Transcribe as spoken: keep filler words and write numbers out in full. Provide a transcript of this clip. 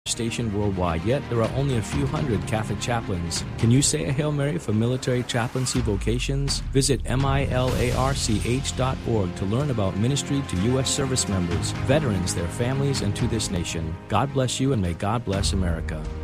stationed worldwide, yet there are only a few hundred Catholic chaplains. Can you say a Hail Mary for military chaplaincy vocations? Visit milarch dot org to learn about ministry to U S service members, veterans, their families, and to this nation. God bless you, and may God bless America.